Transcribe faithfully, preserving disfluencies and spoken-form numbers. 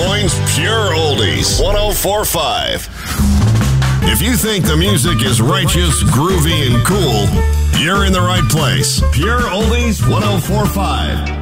Moines Pure Oldies, one oh four point five. If you think the music is righteous, groovy, and cool, you're in the right place. Pure Oldies, one oh four point five.